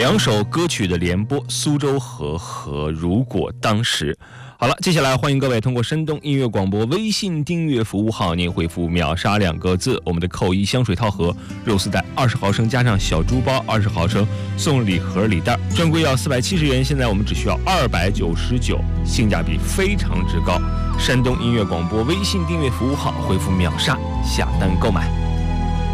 2首歌曲的联播，苏州河和如果当时。好了，接下来欢迎各位通过生动音乐广播微信订阅服务号，您回复秒杀2个字，我们的扣一香水套盒、肉丝带20毫升加上小猪包20毫升，送礼盒礼袋，专柜要470元，现在我们只需要299，性价比非常之高。山东音乐广播微信订阅服务号回复秒杀下单购买。